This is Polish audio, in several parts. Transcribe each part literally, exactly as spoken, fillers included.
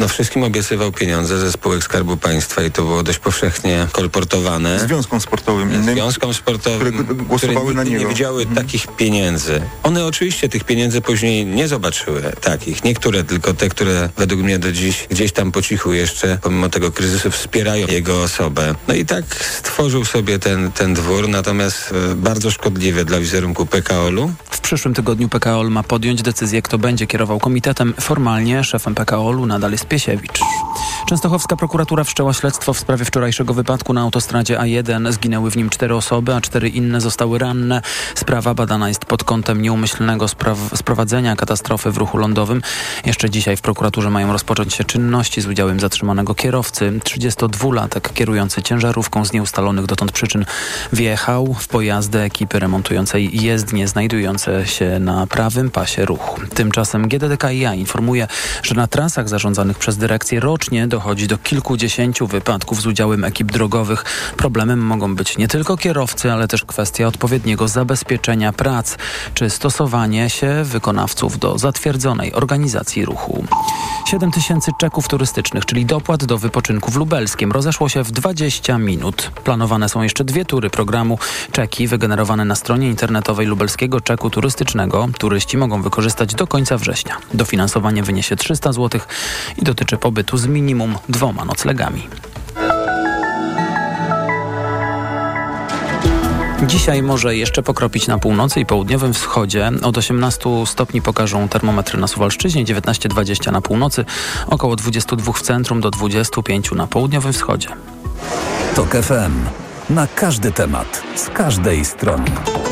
no wszystkim obiecywał pieniądze ze spółek Skarbu Państwa i to było dość powszechnie kolportowane. Związkom sportowym innym, Związkom sportowym, które głosowały które na niego. nie widziały mhm. takich pieniędzy. One oczywiście tych pieniędzy później nie zobaczyły takich. Niektóre tylko te, które według mnie do dziś gdzieś tam po cichu jeszcze, pomimo tego kryzysu, wspierają jego osobę. No i tak stworzył sobie ten, ten dwór, natomiast e, bardzo szkodliwy dla wizerunku P K O L-u. W przyszłym tygodniu P K O L ma podjąć decyzję, kto będzie kierował komitetem. Formalnie szefem P K O L-u nadal jest Piesiewicz. Częstochowska prokuratura wszczęła śledztwo w sprawie wczorajszego wypadku na autostradzie A jeden. Zginęły w nim cztery osoby, a cztery inne zostały ranne. Sprawa badana jest pod kątem nieumyślnego spraw- sprowadzenia katastrofy w ruchu lądowym. Jeszcze dzisiaj w prokuraturze mają rozpocząć się czynności z udziałem zatrzymanego kierowcy. trzydziestodwulatek kierujący ciężarówką z nieustalonych dotąd przyczyn wjechał w pojazdy ekipy remontującej jezdnie znajdujące się na prawym pasie ruchu. Tymczasem G D D K i A informuje, że na trasach zarządzanych przez dyrekcję rocznie dochodzi do kilkudziesięciu wypadków z udziałem ekip drogowych. Problemem mogą być nie tylko kierowcy, ale też kwestia odpowiedniego zabezpieczenia prac czy stosowanie się wykonawców do zatwierdzonej organizacji ruchu. siedem tysięcy czeków turystycznych, czyli dopłat do wypoczynku w Lubelskiem, rozeszło się w dwadzieścia minut. Planowane są jeszcze dwie tury programu Czeki wygenerowane na stronie internetowej Lubelskiego Czeku Turystycznego. Turyści mogą wykorzystać do końca września. Dofinansowanie wyniesie trzysta złotych i dotyczy pobytu z minimum dwoma noclegami. Dzisiaj może jeszcze pokropić na północy i południowym wschodzie. Od osiemnastu stopni pokażą termometry na Suwalszczyźnie, dziewiętnaście dwadzieścia na północy, około dwadzieścia dwa w centrum do dwudziestu pięciu na południowym wschodzie. TOK F M. Na każdy temat, z każdej strony.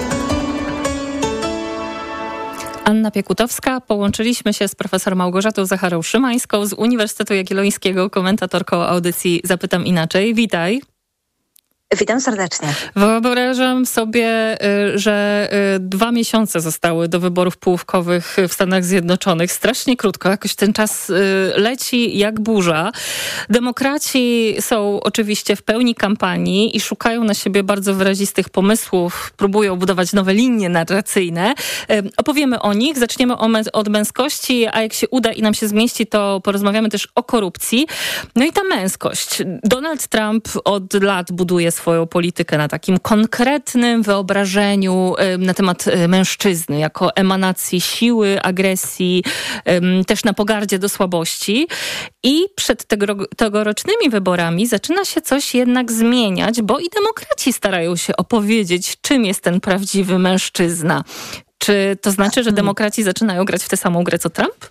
Anna Piekutowska. Połączyliśmy się z profesor Małgorzatą Zacharą-Szymańską z Uniwersytetu Jagiellońskiego, komentatorką audycji Zapytam Inaczej. Witaj. Witam serdecznie. Wyobrażam sobie, że dwa miesiące zostały do wyborów połówkowych w Stanach Zjednoczonych. Strasznie krótko, jakoś ten czas leci jak burza. Demokraci są oczywiście w pełni kampanii i szukają na siebie bardzo wyrazistych pomysłów, próbują budować nowe linie narracyjne. Opowiemy o nich, zaczniemy od męskości, a jak się uda i nam się zmieści, to porozmawiamy też o korupcji. No i ta męskość. Donald Trump od lat buduje swoją politykę na takim konkretnym wyobrażeniu na temat mężczyzny, jako emanacji siły, agresji, też na pogardzie do słabości. I przed tegoro- tegorocznymi wyborami zaczyna się coś jednak zmieniać, bo i demokraci starają się opowiedzieć, czym jest ten prawdziwy mężczyzna. Czy to znaczy, że demokraci zaczynają grać w tę samą grę co Trump?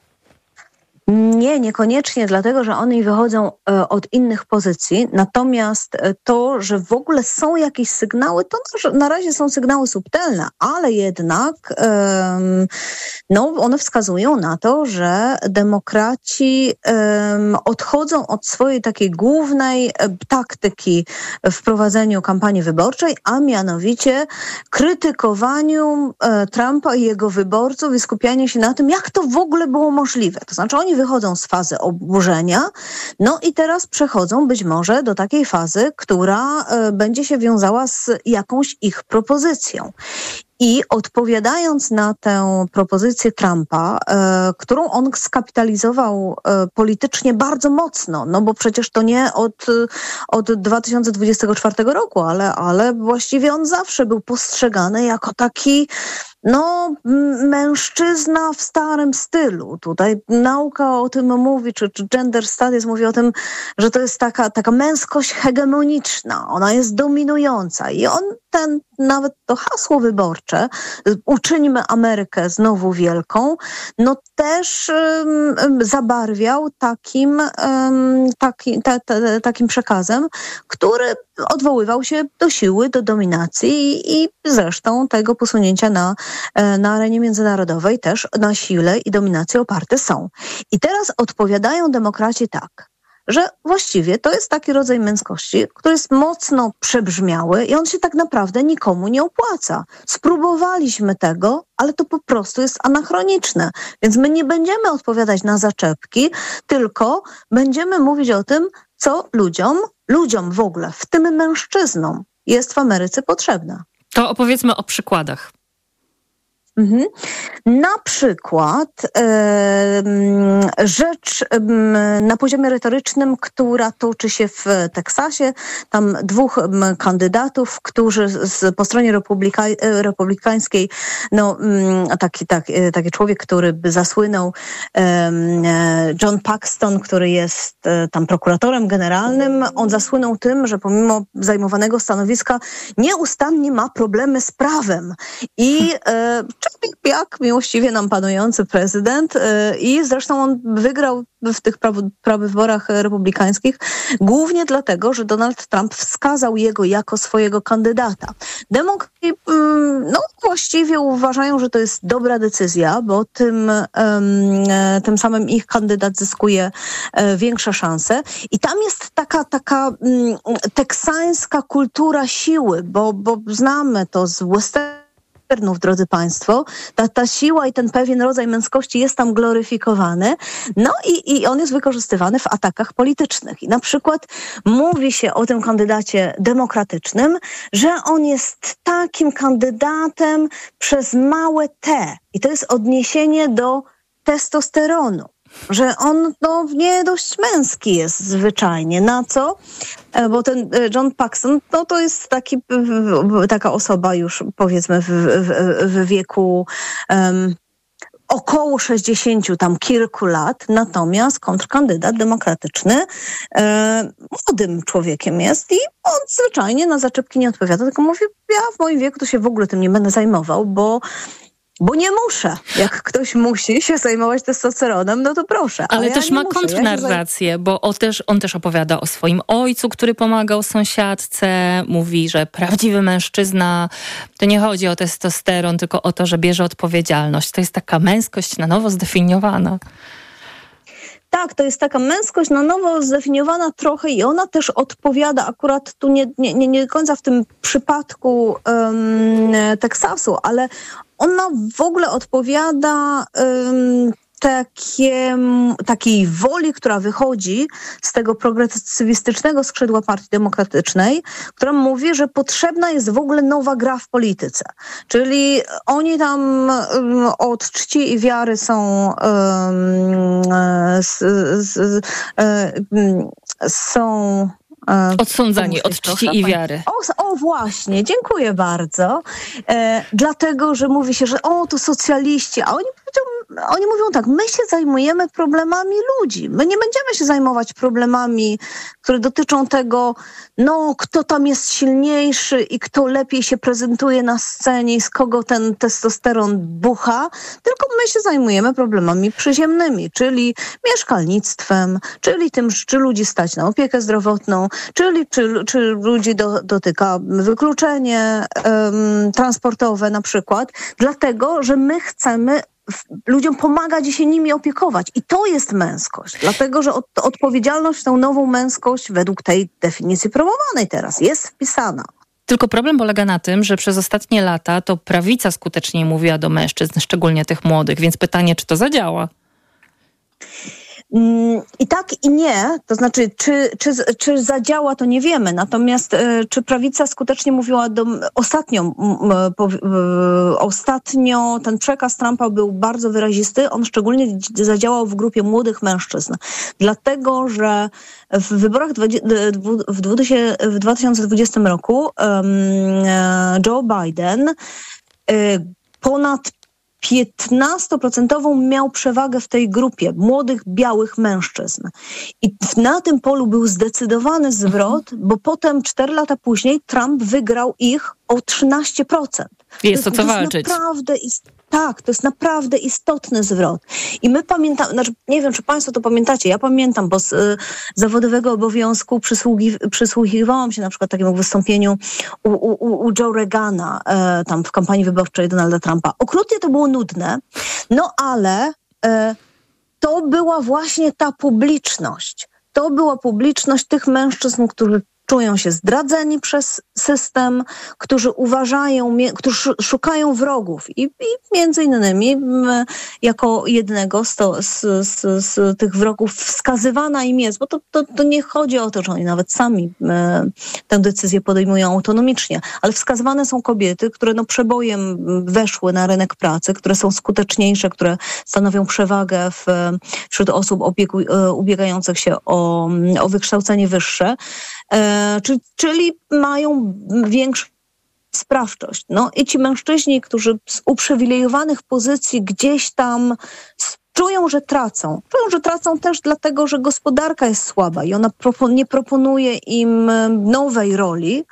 Nie, niekoniecznie, dlatego że oni wychodzą e, od innych pozycji. Natomiast e, to, że w ogóle są jakieś sygnały, to na, na razie są sygnały subtelne, ale jednak e, no, one wskazują na to, że demokraci e, odchodzą od swojej takiej głównej e, taktyki w prowadzeniu kampanii wyborczej, a mianowicie krytykowaniu e, Trumpa i jego wyborców i skupianiu się na tym, jak to w ogóle było możliwe. To znaczy oni wychodzą z fazy oburzenia, no i teraz przechodzą być może do takiej fazy, która e, będzie się wiązała z jakąś ich propozycją. I odpowiadając na tę propozycję Trumpa, e, którą on skapitalizował e, politycznie bardzo mocno, no bo przecież to nie od, od dwa tysiące dwudziestego czwartego roku, ale, ale właściwie on zawsze był postrzegany jako taki no, mężczyzna w starym stylu. Tutaj nauka o tym mówi, czy, czy gender studies mówi o tym, że to jest taka, taka męskość hegemoniczna. Ona jest dominująca i on ten, nawet to hasło wyborcze, uczyńmy Amerykę znowu wielką, no też um, zabarwiał takim, um, taki, ta, ta, takim przekazem, który odwoływał się do siły, do dominacji i, i zresztą tego posunięcia na, na arenie międzynarodowej też na sile i dominacji oparte są. I teraz odpowiadają demokraci tak, że właściwie to jest taki rodzaj męskości, który jest mocno przebrzmiały i on się tak naprawdę nikomu nie opłaca. Spróbowaliśmy tego, ale to po prostu jest anachroniczne. Więc my nie będziemy odpowiadać na zaczepki, tylko będziemy mówić o tym, co ludziom, ludziom w ogóle, w tym mężczyznom, jest w Ameryce potrzebne. To opowiedzmy o przykładach. Mhm. Na przykład e, rzecz e, na poziomie retorycznym, która toczy się w Teksasie. Tam dwóch m, kandydatów, którzy z, po stronie republika, republikańskiej, no taki, taki, taki człowiek, który by zasłynął, e, John Paxton, który jest e, tam prokuratorem generalnym, on zasłynął tym, że pomimo zajmowanego stanowiska nieustannie ma problemy z prawem. I e, jak miłościwie nam panujący prezydent i zresztą on wygrał w tych prawyborach republikańskich głównie dlatego, że Donald Trump wskazał jego jako swojego kandydata. Demokraci no właściwie uważają, że to jest dobra decyzja, bo tym, tym samym ich kandydat zyskuje większe szanse. I tam jest taka, taka teksańska kultura siły, bo, bo znamy to z westernu, drodzy Państwo, ta, ta siła i ten pewien rodzaj męskości jest tam gloryfikowany, no i, i on jest wykorzystywany w atakach politycznych. I na przykład mówi się o tym kandydacie demokratycznym, że on jest takim kandydatem przez małe T. I to jest odniesienie do testosteronu. Że on no, nie dość męski jest zwyczajnie. Na co? Bo ten John Paxton, no to jest taki, taka osoba już powiedzmy w, w, w wieku um, około sześćdziesięciu tam kilku lat, natomiast kontrkandydat demokratyczny e, młodym człowiekiem jest i on zwyczajnie na zaczepki nie odpowiada, tylko mówi, ja w moim wieku to się w ogóle tym nie będę zajmował, bo Bo nie muszę. Jak ktoś musi się zajmować testosteronem, no to proszę. Ale ja też ma muszę. kontrnarrację, ja zaj... bo on też, on też opowiada o swoim ojcu, który pomagał sąsiadce. Mówi, że prawdziwy mężczyzna, to nie chodzi o testosteron, tylko o to, że bierze odpowiedzialność. To jest taka męskość na nowo zdefiniowana. Tak, to jest taka męskość na nowo zdefiniowana trochę i ona też odpowiada akurat tu nie, nie, nie do końca w tym przypadku um, Teksasu, ale ona w ogóle odpowiada um, takie, takiej woli, która wychodzi z tego progresywistycznego skrzydła Partii Demokratycznej, która mówi, że potrzebna jest w ogóle nowa gra w polityce. Czyli oni tam um, od czci i wiary są um, z, z, um, są odsądzani od czci i wiary. O, o właśnie, dziękuję bardzo. E, dlatego, że mówi się, że o, to socjaliści, a oni, oni mówią tak, my się zajmujemy problemami ludzi. My nie będziemy się zajmować problemami, które dotyczą tego, no, kto tam jest silniejszy i kto lepiej się prezentuje na scenie i z kogo ten testosteron bucha, tylko my się zajmujemy problemami przyziemnymi, czyli mieszkalnictwem, czyli tym, czy ludzi stać na opiekę zdrowotną, czyli czy, czy ludzi do, dotyka wykluczenie um, transportowe na przykład, dlatego, że my chcemy ludziom pomagać i się nimi opiekować. I to jest męskość, dlatego, że od, odpowiedzialność w tą nową męskość według tej definicji promowanej teraz jest wpisana. Tylko problem polega na tym, że przez ostatnie lata to prawica skuteczniej mówiła do mężczyzn, szczególnie tych młodych, więc pytanie, czy to zadziała? I tak i nie, to znaczy czy, czy, czy zadziała, to nie wiemy, natomiast e, czy prawica skutecznie mówiła do, ostatnio, m, po, e, ostatnio ten przekaz Trumpa był bardzo wyrazisty, on szczególnie zadziałał w grupie młodych mężczyzn, dlatego, że w wyborach w dwa tysiące dwudziestym roku e, Joe Biden e, ponad piętnastoprocentową miał przewagę w tej grupie młodych, białych mężczyzn. I na tym polu był zdecydowany zwrot, bo potem, cztery lata później, Trump wygrał ich o trzynaście procent. Jest to, o co to walczyć. Jest naprawdę ist- tak, to jest naprawdę istotny zwrot. I my pamiętamy, znaczy, nie wiem, czy Państwo to pamiętacie, ja pamiętam, bo z y, zawodowego obowiązku przysługi, przysłuchiwałam się na przykład takiemu wystąpieniu u, u, u Joe Reagana y, tam w kampanii wyborczej Donalda Trumpa. Okrutnie to było nudne, no ale y, to była właśnie ta publiczność. To była publiczność tych mężczyzn, którzy czują się zdradzeni przez system, którzy uważają, którzy szukają wrogów i, i między innymi jako jednego z, to, z, z, z tych wrogów wskazywana im jest, bo to, to, to nie chodzi o to, że oni nawet sami e, tę decyzję podejmują autonomicznie, ale wskazywane są kobiety, które no przebojem weszły na rynek pracy, które są skuteczniejsze, które stanowią przewagę w, wśród osób obiegu, ubiegających się o, o wykształcenie wyższe, e, czyli, czyli mają większą sprawczość. No i ci mężczyźni, którzy z uprzywilejowanych pozycji gdzieś tam czują, że tracą. Czują, że tracą też dlatego, że gospodarka jest słaba i ona propon- nie proponuje im nowej roli.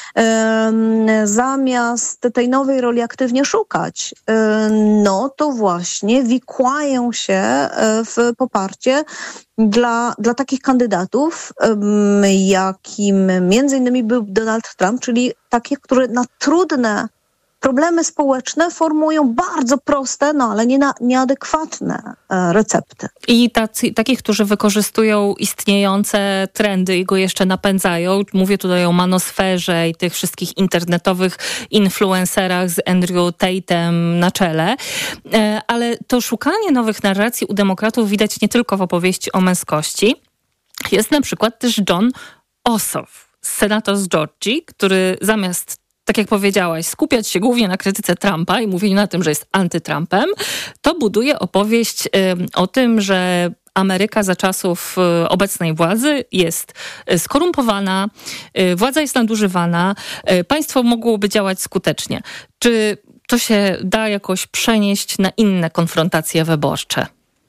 Zamiast tej nowej roli aktywnie szukać, no to właśnie wikłają się w poparcie dla, dla takich kandydatów, jakim między innymi był Donald Trump, czyli takie, które na trudne problemy społeczne formują bardzo proste, no ale nie na, nieadekwatne e, recepty. I tacy, takich, którzy wykorzystują istniejące trendy i go jeszcze napędzają. Mówię tutaj o manosferze i tych wszystkich internetowych influencerach z Andrew Tatem na czele. E, ale to szukanie nowych narracji u demokratów widać nie tylko w opowieści o męskości. Jest na przykład też Jon Ossoff, senator z Georgii, który zamiast, tak jak powiedziałaś, skupiać się głównie na krytyce Trumpa i mówieniu na tym, że jest antytrumpem, to buduje opowieść y, o tym, że Ameryka za czasów y, obecnej władzy jest y, skorumpowana, y, władza jest nadużywana, y, państwo mogłoby działać skutecznie. Czy to się da jakoś przenieść na inne konfrontacje wyborcze?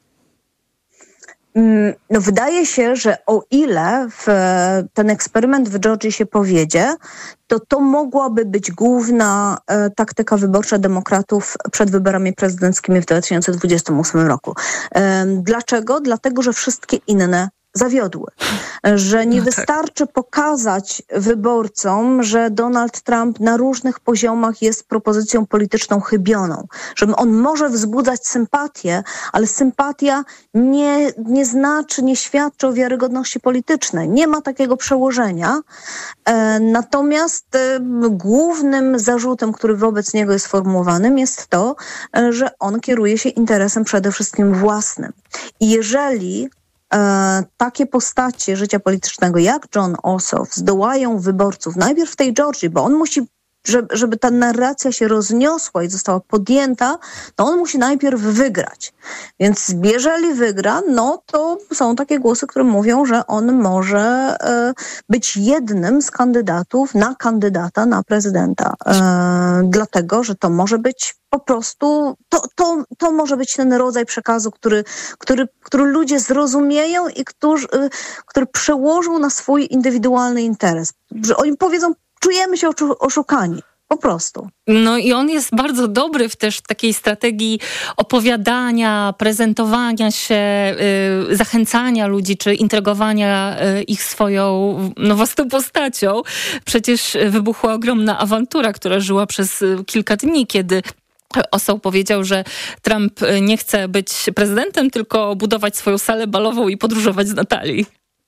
No wydaje się, że o ile w ten eksperyment w Georgii się powiedzie, to to mogłaby być główna e, taktyka wyborcza demokratów przed wyborami prezydenckimi w dwa tysiące dwudziestym ósmym roku. E, dlaczego? Dlatego, że wszystkie inne zawiodły. Że nie no tak. wystarczy pokazać wyborcom, że Donald Trump na różnych poziomach jest propozycją polityczną chybioną. Że on może wzbudzać sympatię, ale sympatia nie, nie znaczy, nie świadczy o wiarygodności politycznej. Nie ma takiego przełożenia. E, natomiast e, głównym zarzutem, który wobec niego jest sformułowanym, jest to, e, że on kieruje się interesem przede wszystkim własnym. I jeżeli E, takie postacie życia politycznego jak Jon Ossoff zdołają wyborców najpierw w tej Georgii, bo on musi, żeby, żeby ta narracja się rozniosła i została podjęta, to on musi najpierw wygrać. Więc jeżeli wygra, no to są takie głosy, które mówią, że on może e, być jednym z kandydatów na kandydata na prezydenta. E, dlatego, że to może być po prostu, to, to, to może być ten rodzaj przekazu, który, który, który ludzie zrozumieją i który, który przełożą na swój indywidualny interes. Że oni powiedzą, czujemy się oszukani. Po prostu. No i on jest bardzo dobry w też takiej strategii opowiadania, prezentowania się, yy, zachęcania ludzi, czy intrygowania yy, ich swoją no, własną postacią. Przecież wybuchła ogromna awantura, która żyła przez yy, kilka dni, kiedy Ossoff powiedział, że Trump nie chce być prezydentem, tylko budować swoją salę balową i podróżować z Natalii.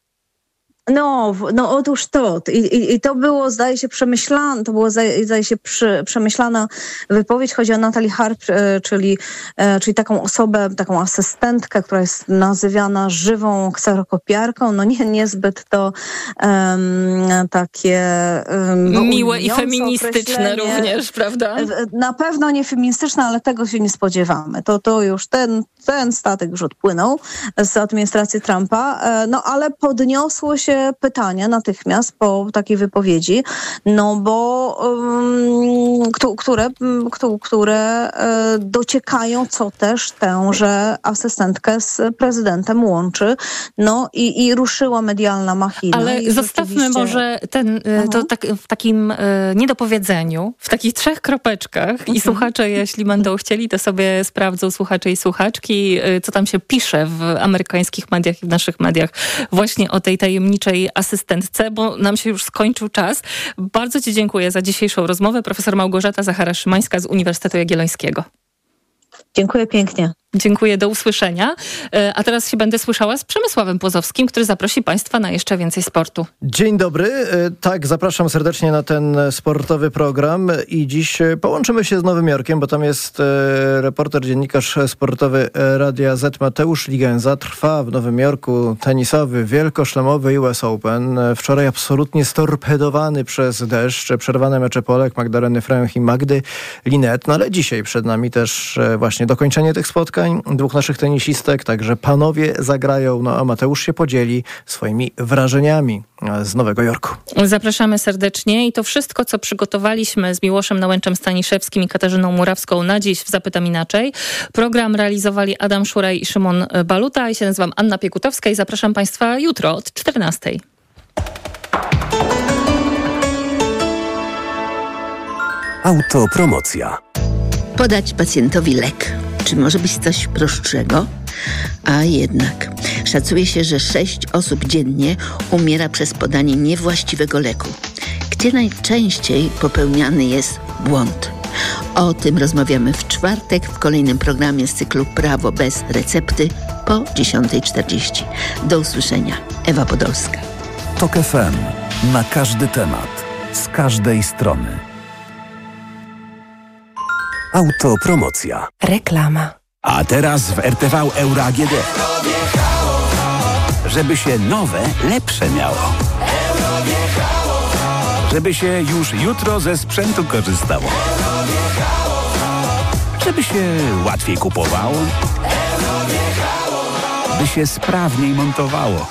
No, no otóż to. I, i, i to było, zdaje się, przemyślane, to było, zdaje się, przy, przemyślana wypowiedź. Chodzi o Natalie Harp, e, czyli, e, czyli taką osobę, taką asystentkę, która jest nazywana żywą kserokopiarką. No nie, niezbyt to um, takie um, miłe i feministyczne również, prawda? Na pewno nie feministyczne, ale tego się nie spodziewamy. To, to już ten, ten statek już odpłynął z administracji Trumpa, no ale podniosło się pytania natychmiast po takiej wypowiedzi, no bo um, które, które dociekają, co też tęże asystentkę z prezydentem łączy, no i, i ruszyła medialna machina. Ale zostawmy rzeczywiście... może ten, to tak, w takim niedopowiedzeniu, w takich trzech kropeczkach mhm. i słuchacze, jeśli będą chcieli, to sobie sprawdzą, słuchacze i słuchaczki, co tam się pisze w amerykańskich mediach i w naszych mediach właśnie o tej tajemniczej asystentce, bo nam się już skończył czas. Bardzo Ci dziękuję za dzisiejszą rozmowę. Profesor Małgorzata Zachara-Szymańska z Uniwersytetu Jagiellońskiego. Dziękuję pięknie. Dziękuję, do usłyszenia. A teraz się będę słyszała z Przemysławem Płozowskim, który zaprosi Państwa na jeszcze więcej sportu. Dzień dobry. Tak, zapraszam serdecznie na ten sportowy program i dziś połączymy się z Nowym Jorkiem, bo tam jest reporter, dziennikarz sportowy Radia Z Mateusz Ligenza. Trwa w Nowym Jorku tenisowy, wielkoszlemowy U S Open. Wczoraj absolutnie storpedowany przez deszcz, przerwane mecze Polek, Magdaleny Fręch i Magdy Linet. No ale dzisiaj przed nami też właśnie dokończenie tych spotkań. Dwóch naszych tenisistek, także panowie zagrają, no a Mateusz się podzieli swoimi wrażeniami z Nowego Jorku. Zapraszamy serdecznie i to wszystko, co przygotowaliśmy z Miłoszem Nałęczem Staniszewskim i Katarzyną Murawską na dziś w Zapytam Inaczej. Program realizowali Adam Szuraj i Szymon Baluta. Ja się nazywam Anna Piekutowska i zapraszam Państwa jutro od czternastej. Autopromocja. Podać pacjentowi lek. Czy może być coś prostszego? A jednak. Szacuje się, że sześć osób dziennie umiera przez podanie niewłaściwego leku. Gdzie najczęściej popełniany jest błąd? O tym rozmawiamy w czwartek w kolejnym programie z cyklu Prawo bez recepty po dziesiątej czterdzieści. Do usłyszenia. Ewa Podolska. Tok F M. Na każdy temat. Z każdej strony. Autopromocja. Reklama. A teraz w R T V Euro A G D. Żeby się nowe, lepsze miało. Żeby się już jutro ze sprzętu korzystało. Żeby się łatwiej kupowało. By się sprawniej montowało.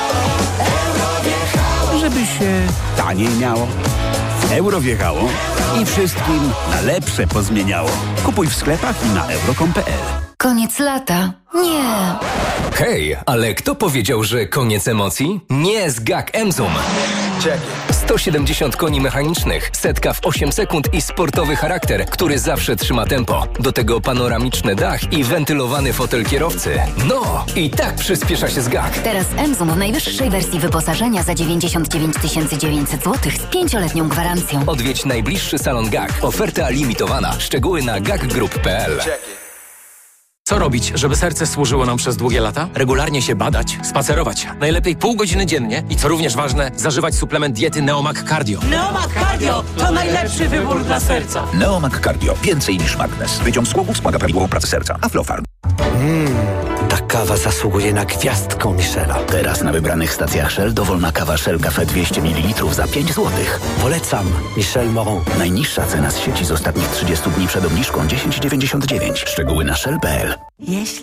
Żeby się taniej miało. Euro wjechało i wszystkim na lepsze pozmieniało. Kupuj w sklepach i na euro kropka com kropka p l. Koniec lata? Nie. Hej, ale kto powiedział, że koniec emocji? Nie z G A K Emzum. sto siedemdziesiąt koni mechanicznych, setka w osiem sekund i sportowy charakter, który zawsze trzyma tempo. Do tego panoramiczny dach i wentylowany fotel kierowcy. No, i tak przyspiesza się z G A K. Teraz Emzum w najwyższej wersji wyposażenia za dziewięćdziesiąt dziewięć tysięcy dziewięćset złotych z pięcioletnią gwarancją. Odwiedź najbliższy salon G A K. Oferta limitowana. Szczegóły na gak group kropka p l. Co robić, żeby serce służyło nam przez długie lata? Regularnie się badać, spacerować. Najlepiej pół godziny dziennie i co również ważne, zażywać suplement diety Neomag Cardio. Neomag Cardio to najlepszy wybór dla serca. Neomag Cardio. Więcej niż magnes. Wyciąg z głowy wspomaga prawidłową pracę serca. Aflofarm. Mmm, ta kawa zasługuje na gwiazdkę Michela. Teraz na wybranych stacjach Shell dowolna kawa Shell Cafe dwieście mililitrów za pięć złotych. Polecam Michel Moron. Najniższa cena z sieci z ostatnich trzydziestu dni przed obniżką dziesięć dziewięćdziesiąt dziewięć. Szczegóły na shell kropka p l. Jeśli